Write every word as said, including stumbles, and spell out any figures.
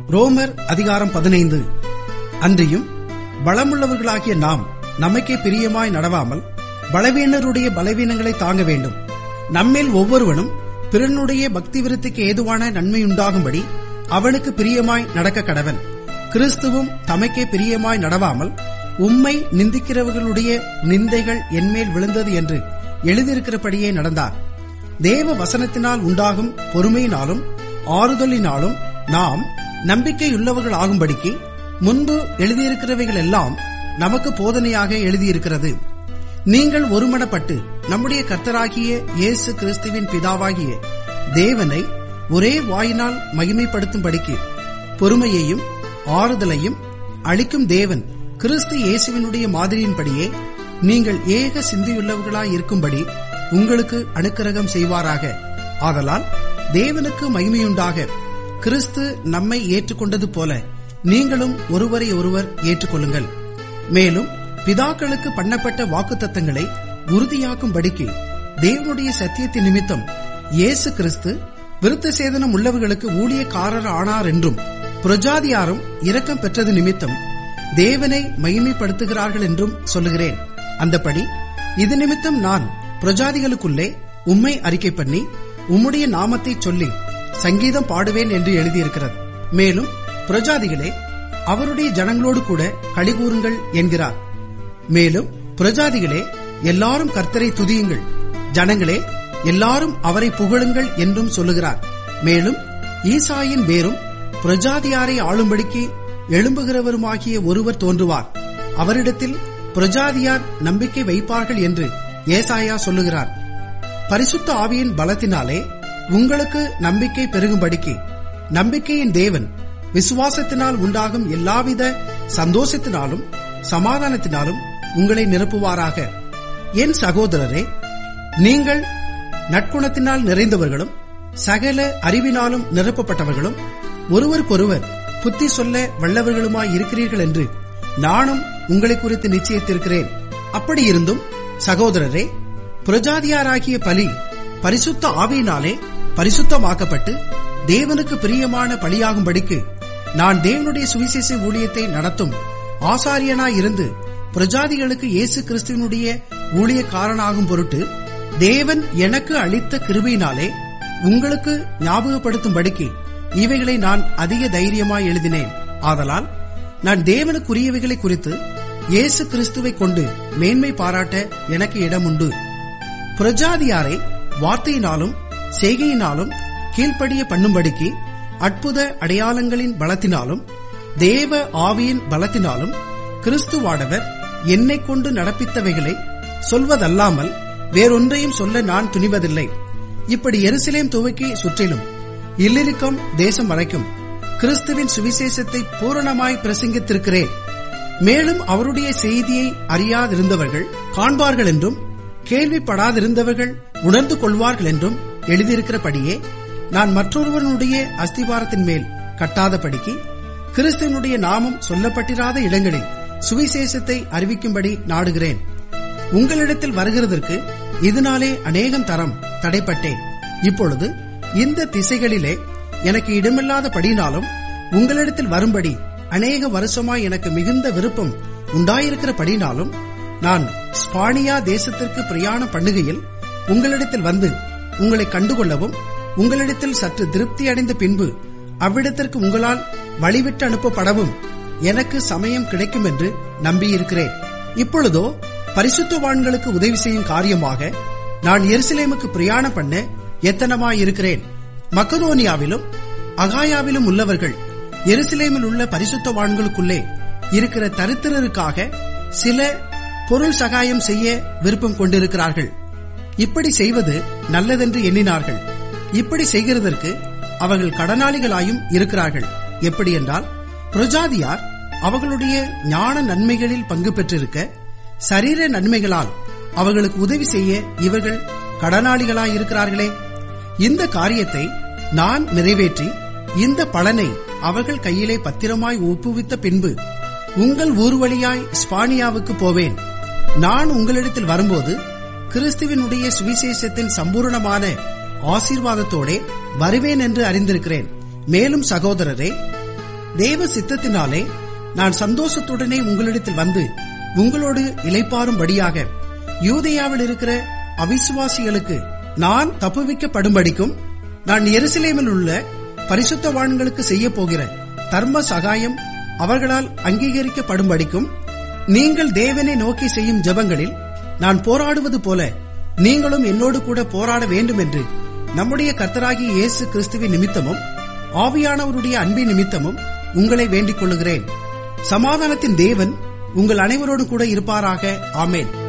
ரோமர் அதிகாரம் பதினைந்து. அன்றியும் பலமுள்ளவர்களாகிய நாம் நமக்கே பிரியமாய் நடவாமல் பலவீனருடைய பலவீனங்களை தாங்க வேண்டும். நம்மில் ஒவ்வொருவனும் பிறனுடைய பக்தி விருத்திக்கு ஏதுவான நன்மையுண்டாகும்படி அவனுக்கு பிரியமாய் நடக்க கடவன். கிறிஸ்துவும் தமக்கே பிரியமாய் நடவாமல் உம்மை நிந்திக்கிறவர்களுடைய நிந்தைகள் என்மேல் விழுந்தது என்று எழுதியிருக்கிறபடியே நடந்தார். தேவ வசனத்தினால் உண்டாகும் பொறுமையினாலும் ஆறுதலினாலும் நாம் நம்பிக்கையுள்ளவர்கள் ஆகும்படிக்கு முன்பு எழுதியிருக்கிறவைகள் எல்லாம் நமக்கு போதனையாக எழுதியிருக்கிறது. நீங்கள் ஒருமனப்பட்டு நம்முடைய கர்த்தராகிய இயேசு கிறிஸ்துவின் பிதாவாகிய தேவனை ஒரே வாயினால் மகிமைப்படுத்தும்படிக்கு பொறுமையையும் ஆறுதலையும் அளிக்கும் தேவன் கிறிஸ்து இயேசுவினுடைய மாதிரியின்படியே நீங்கள் ஏக சிந்தையுள்ளவர்களாய் இருக்கும்படி உங்களுக்கு அனுக்கிரகம் செய்வாராக. ஆதலால் தேவனுக்கு மகிமையுண்டாக கிறிஸ்து நம்மை ஏற்றுக்கொண்டது போல நீங்களும் ஒருவரை ஒருவர் ஏற்றுக்கொள்ளுங்கள். மேலும் பிதாக்களுக்கு பண்ணப்பட்ட வாக்குத்தத்தங்களை உறுதியாக்கும்படிக்கு தேவனுடைய சத்தியத்தின் நிமித்தம் இயேசு கிறிஸ்து விருத்த சேதனம் உள்ளவர்களுக்கு ஊழியக்காரர் ஆனார் என்றும் புரஜாதியாரும் இரக்கம் பெற்றது நிமித்தம் தேவனை மகிமைப்படுத்துகிறார்கள் என்றும் சொல்லுகிறேன். அந்தபடி இது நிமித்தம் நான் புரஜாதிகளுக்குள்ளே உம்மை அறிக்கை பண்ணி உம்முடைய நாமத்தை சொல்லி சங்கீதம் பாடுவேன் என்று எழுதியிருக்கிறது. மேலும் புரஜாதிகளே அவருடைய ஜனங்களோடு கூட களிகூறுங்கள் என்கிறார். மேலும் புரஜாதிகளே எல்லாரும் கர்த்தரை துதியுங்கள், ஜனங்களே எல்லாரும் அவரை புகழுங்கள் என்றும் சொல்லுகிறார். மேலும் ஈசாயின் வேரும் புரஜாதியாரை ஆளும்படிக்கு எழும்புகிறவருமாகிய ஒருவர் தோன்றுவார், அவரிடத்தில் புரஜாதியார் நம்பிக்கை வைப்பார்கள் என்று ஏசாயா சொல்லுகிறார். பரிசுத்த ஆவியின் பலத்தினாலே உங்களுக்கு நம்பிக்கை பெருகும்படிக்கு நம்பிக்கையின் தேவன் விசுவாசத்தினால் உண்டாகும் எல்லாவித சந்தோஷத்தினாலும் சமாதானத்தினாலும் உங்களை நிரப்புவாராக. என் சகோதரரே, நீங்கள் நற்குணத்தினால் நிறைந்தவர்களும் சகல அறிவினாலும் நிரப்பப்பட்டவர்களும் ஒருவருக்கொருவர் புத்தி சொல்ல வல்லவர்களுமாய் இருக்கிறீர்கள் என்று நானும் உங்களை குறித்து நிச்சயித்திருக்கிறேன். அப்படி இருந்தும் சகோதரரே, புரஜாதியாராகிய பலி பரிசுத்த ஆவியினாலே பரிசுத்தமாக்கப்பட்டு தேவனுக்கு பிரியமான பலியாகும்படிக்கு நான் தேவனுடைய சுவிசேஷ ஊழியத்தை நடத்தும் ஆசாரியனாயிருந்து புரஜாதிகளுக்கு இயேசு கிறிஸ்துவனுடைய ஊழியக்காரனாகும் பொருட்டு தேவன் எனக்கு அளித்த கிருபையினாலே உங்களுக்கு ஞாபகப்படுத்தும்படிக்கு இவைகளை நான் அதிக தைரியமாய் எழுதினேன். ஆதலால் நான் தேவனுக்குரியவைகளை குறித்து இயேசு கிறிஸ்துவை கொண்டு மேன்மை பாராட்ட எனக்கு இடம் உண்டு. புரஜாதியாரை வார்த்தையினாலும் செய்கையினாலும் கீழ்ப்படிய பண்ணும்படிக்கு அற்புத அடையாளங்களின் பலத்தினாலும் தேவ ஆவியின் பலத்தினாலும் கிறிஸ்துவானவர் என்னை கொண்டு நடப்பித்தவைகளை சொல்வதல்லாமல் வேறொன்றையும் சொல்ல நான் துணிவதில்லை. இப்படி எருசலேம் துவக்கி சுற்றிலும் இல்லிரிக்கம் தேசம் வரைக்கும் கிறிஸ்துவின் சுவிசேஷத்தை பூரணமாய் பிரசங்கித்திருக்கிறேன். மேலும் அவருடைய செய்தியை அறியாதிருந்தவர்கள் காண்பார்கள் என்றும் கேள்விப்படாதிருந்தவர்கள் உணர்ந்து கொள்வார்கள் என்றும் எழுதியிருக்கிறபடியே நான் மற்றொருவனுடைய அஸ்திவாரத்தின் மேல் கட்டாதபடிக்கு கிறிஸ்துவனுடைய நாமம் சொல்லப்பட்டிராத இடங்களில் சுவிசேஷத்தை அறிவிக்கும்படி நாடுகிறேன். உங்களிடத்தில் வருகிறதற்கு இதனாலே அநேகம் தரம் தடைப்பட்டேன். இப்பொழுது இந்த திசைகளிலே எனக்கு இடமில்லாதபடினாலும் உங்களிடத்தில் வரும்படி அநேக வருஷமாய் எனக்கு மிகுந்த விருப்பம் உண்டாயிருக்கிறபடினாலும் நான் ஸ்பானியா தேசத்திற்கு பிரயாணம் பண்ணுகையில் உங்களிடத்தில் வந்து உங்களை கண்டுகொள்ளவும் உங்களிடத்தில் சற்று திருப்தி அடைந்த பின்பு அவ்விடத்திற்கு உங்களால் வழிவிட்டு அனுப்பப்படவும் எனக்கு சமயம் கிடைக்கும் என்று நம்பியிருக்கிறேன். இப்பொழுதோ பரிசுத்தவான்களுக்கு உதவி செய்யும் காரியமாக நான் எருசலேமுக்கு பிரயாணம் பண்ண எத்தனமாயிருக்கிறேன். மக்கதோனியாவிலும் அகாயாவிலும் உள்ளவர்கள் எருசலேமில் உள்ள பரிசுத்தவான்களுக்குள்ளே இருக்கிற தரித்திரருக்காக சில பொருள் சகாயம் செய்ய விருப்பம் கொண்டிருக்கிறார்கள். இப்படி செய்வது நல்லதென்று எண்ணினார்கள். இப்படி செய்கிறதற்கு அவர்கள் கடனாளிகளாயும் இருக்கிறார்கள். எப்படி என்றால், புரஜாதியார் அவர்களுடைய ஞான நன்மைகளில் பங்கு பெற்றிருக்க சரீர நன்மைகளால் அவர்களுக்கு உதவி செய்ய இவர்கள் கடனாளிகளாயிருக்கிறார்களே. இந்த காரியத்தை நான் நிறைவேற்றி இந்த பலனை அவர்கள் கையிலே பத்திரமாய் ஒப்புவித்த பின்பு உங்கள் ஊர் வழியாய் ஸ்பானியாவுக்கு போவேன். நான் உங்களிடத்தில் வரும்போது கிறிஸ்துவினுடைய சுவிசேஷத்தின் சம்பூர்ணமான ஆசீர்வாதத்தோட வருவேன் என்று அறிந்திருக்கிறேன். மேலும் சகோதரரே, தேவ சித்தத்தினாலே நான் சந்தோஷத்துடனே உங்களிடத்தில் வந்து உங்களோடு இளைப்பாறும்படியாக யூதேயாவில் இருக்கிற அவிசுவாசிகளுக்கு நான் தப்புவிக்கப்படும்படிக்கும் நான் எருசலேமில் உள்ள பரிசுத்தவான்களுக்கு செய்ய போகிற தர்ம சகாயம் அவர்களால் அங்கீகரிக்கப்படும்படிக்கும் நீங்கள் தேவனை நோக்கி செய்யும் ஜெபங்களில் நான் போராடுவது போல நீங்களும் என்னோடு கூட போராட வேண்டும் என்று நம்முடைய கர்த்தராகிய இயேசு கிறிஸ்துவின் நிமித்தமும் ஆவியானவருடைய அன்பின் நிமித்தமும் உங்களை வேண்டிக் கொள்ளுகிறேன். சமாதானத்தின் தேவன் உங்கள் அனைவரோடு கூட இருப்பாராக. ஆமேன்.